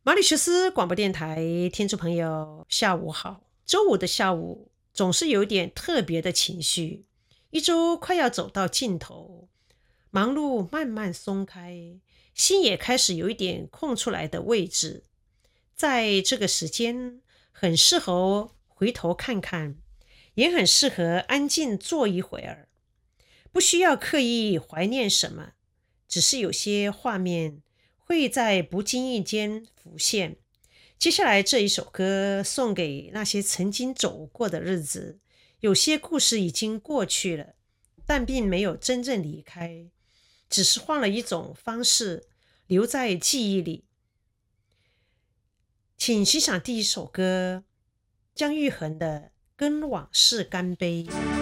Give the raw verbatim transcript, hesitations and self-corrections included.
马里修斯广播电台听众朋友，下午好。周五的下午总是有点特别的情绪，一周快要走到尽头，忙碌慢慢松开，心也开始有一点空出来的位置。在这个时间，很适合回头看看，也很适合安静坐一会儿，不需要刻意怀念什么，只是有些画面会在不经意间浮现。接下来这一首歌送给那些曾经走过的日子，有些故事已经过去了，但并没有真正离开，只是换了一种方式留在记忆里。请欣赏第一首歌，姜育恒的《跟往事干杯》。